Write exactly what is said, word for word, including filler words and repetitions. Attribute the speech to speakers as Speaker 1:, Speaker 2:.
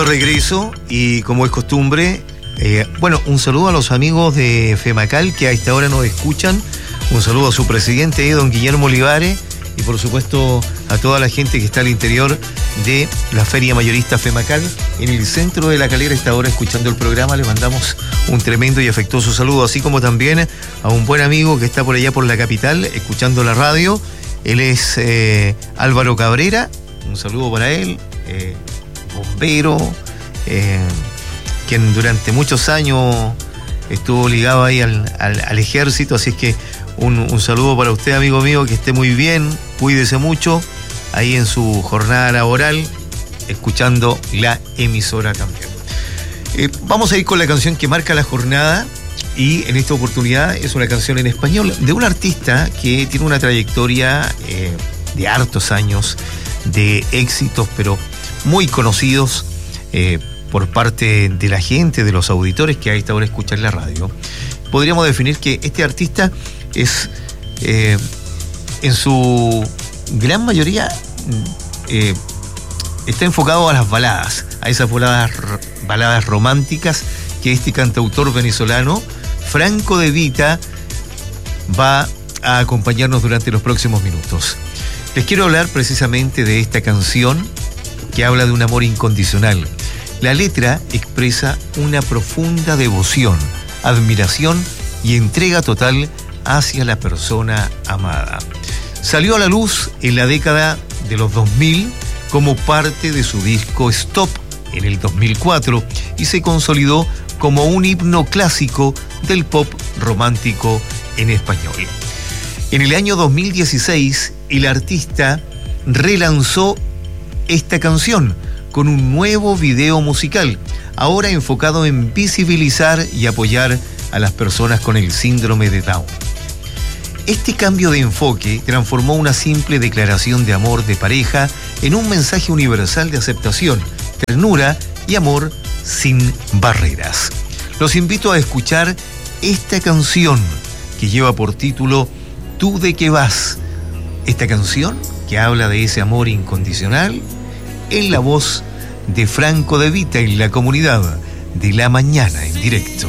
Speaker 1: regreso y como es costumbre, eh, bueno, un saludo a los amigos de FEMACAL que a esta hora nos escuchan, un saludo a su presidente, eh, don Guillermo Olivares, y por supuesto a toda la gente que está al interior de la Feria Mayorista FEMACAL en el centro de La Calera. A esta hora escuchando el programa, le mandamos un tremendo y afectuoso saludo, así como también a un buen amigo que está por allá por la capital escuchando la radio. Él es eh, Álvaro Cabrera, un saludo para él, eh, bombero, eh, quien durante muchos años estuvo ligado ahí al, al, al ejército, así es que un, un saludo para usted, amigo mío, que esté muy bien, cuídese mucho ahí en su jornada laboral, escuchando la emisora también. Eh, vamos a ir con la canción que marca la jornada, y en esta oportunidad es una canción en español de un artista que tiene una trayectoria eh, de hartos años, de éxitos, pero muy conocidos eh, por parte de la gente, de los auditores que a esta hora escuchan la radio. Podríamos definir que este artista es, eh, en su gran mayoría, eh, está enfocado a las baladas, a esas baladas, baladas románticas que este cantautor venezolano, Franco De Vita, va a acompañarnos durante los próximos minutos. Les quiero hablar precisamente de esta canción que habla de un amor incondicional. La letra expresa una profunda devoción, admiración y entrega total hacia la persona amada. Salió a la luz en la década de los dos mil como parte de su disco Stop en el dos mil cuatro y se consolidó como un himno clásico del pop romántico en español. En el año dos mil dieciséis, el artista relanzó esta canción con un nuevo video musical, ahora enfocado en visibilizar y apoyar a las personas con el síndrome de Down. Este cambio de enfoque transformó una simple declaración de amor de pareja en un mensaje universal de aceptación, ternura y amor sin barreras. Los invito a escuchar esta canción que lleva por título ¿Tú de qué vas? Esta canción que habla de ese amor incondicional en la voz de Franco De Vita en la comunidad de La Mañana en directo.